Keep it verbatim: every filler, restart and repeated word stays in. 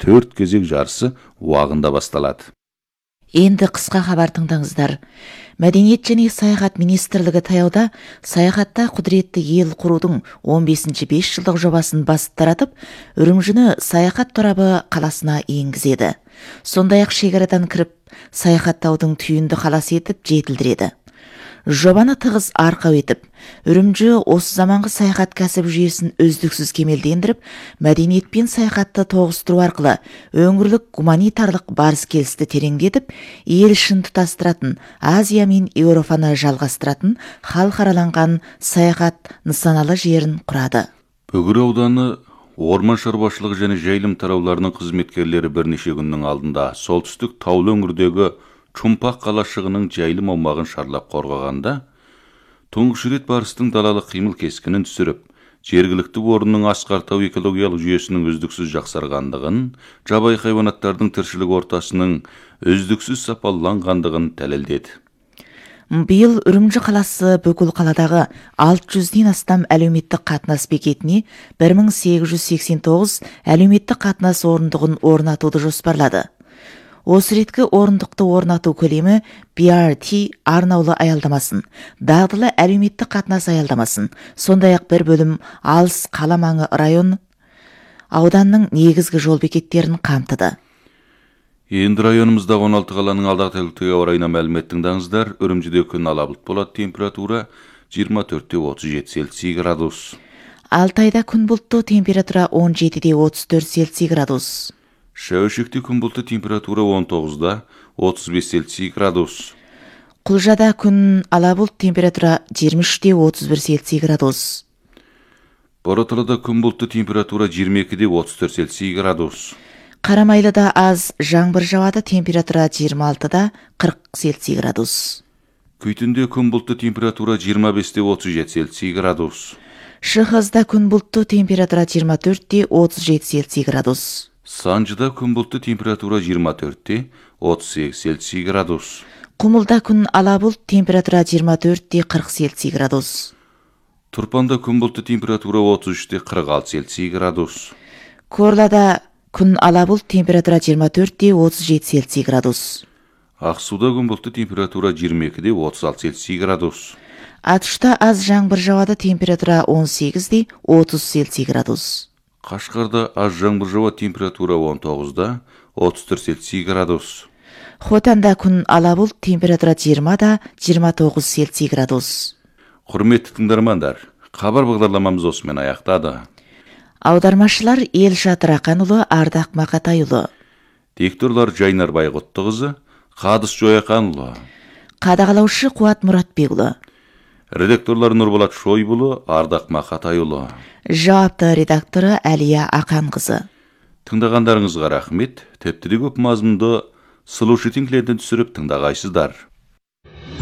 төрт кезек жарысы уағында басталады. Енді қысқа хабар тыңдаңыздар. Мәдениет және саяхат министрлігі таяуда саяхатта құдіретті ел құрудың он бесінші бес жылдық жобасын басып таратып, Үрімжіні саяхат торабы қаласына енгізеді. Сондай-ақ шекарадан кіріп, саяхаттаудың түйінді қаласы етіп жетілдіреді. Жобаны тығыз арқау етіп, Үрімжі осы заманғы саяхат кәсіп жүйесін үздіксіз кемелдендіріп, мәдениет пен саяхатты тоғыстыру арқылы өңірлік гуманитарлық барыс келісті тереңдетіп, ел ішін тұтастыратын, Азия мен Еуропаны жалғастыратын халықараланған саяхат нысаналы жерін құрады. Бөгір ауданы орман шаруашылығы және жайылым тарауларының қызметкерлері бірнеше күннің алдында солтүстік таулы өңірдегі Чумпақ қалашығының жайылым аумағын шарлап қорғағанда, тұңғыш рет барыстың далалық қимыл кескінін түсіріп, жергілікті орынның асқартау экологиялық жүйесінің үздіксіз жақсарғандығын, жабайы хайуанаттардың тіршілік ортасының үздіксіз сапаланғандығын дәлелдеді. Биыл Үрімжі қаласы бүкіл қаладағы алты жүзден астам әлеуметтік қатынас бекетіне бір мың сегіз жүз сексен тоғыз әлеуметтік қатынас орындығын орнатуды жоспарлады. Осы реткі орындықты орнату көлемі би ар ти арнаулы аялдамасын, дағдылы әлеуметтік қатынас аялдамасын, сондай-ақ бір бөлім алыс қала маңы район ауданның негізгі жол бекеттерін қамтыды. Енді районымызда он алты қаланың алдағы тәуліктегі ауа райына мәлімет тыңдаңыздар. Үрімжіде күн ала бұлт болады, температура жиырма төрт те отыз жеті Цельсий градус. Алтайда күн бұлтты, температура он жеті де отыз төрт Цельсий градус. Шәуешекте күн бұлтты, температура он тоғыз да отыз бес Цельсий градус. Құлжада күн ала бұлт, температура жиырма үш де отыз бір Цельсий градус. Бораталыда күн бұлтты, температура жиырма екі де отыз төрт Цельсий градус. Қарамайлыда аз жаңбыр жауады, температура жиырма алты да қырық Цельсий градус. Күйтінде күн бұлтты, температура жиырма бес де отыз жеті Цельсий градус. Шығызда күн бұлтты, температура жиырма төрт де отыз жеті Цельсий градус. Санжыда күн бұлтты, температура жиырма төрт де отыз сегіз Цельсий градус. Құмылда күн ала бұлт, температура жиырма төрт де қырық Цельсий градус. Тұрпанда күн бұлтты, температура отыз үш те қырық алты Цельсий градус. Корлада күн ала бұлт, температура жиырма төрт де отыз жеті Цельсий градус. Ақсуда күн бұлтты, температура жиырма екі де отыз алты Цельсий градус. Атышта аз жаңбыр жауады, температура он сегіз де отыз Цельсий градус. Қашқарда аз жаңбыр жауады, температура он тоғыз да отыз төрт Цельсий градус. Хотанда күн ала бұлт, температура жиырма да жиырма тоғыз Цельсий градус. Құрметті тыңдармандар, хабар бағдарламамыз осымен аяқтады. Аудармашылар Елшат Рақанұлы, Ардақ Мақатайұлы. Дикторлар Жайнар Байғұттығызы, Қадыс Жояқанұлы. Қадағалаушы Қуат Мұратбекұлы. Редакторлар Нұрболат Шойбұлы, Ардақ Мақатайұлы. Жауапты редакторы Әлия Ақанқызы. Тыңдағандарыңызға рахмет. Тепті де көп мазмұнды слушатель тілінде түсіріп тыңдағайсыздар.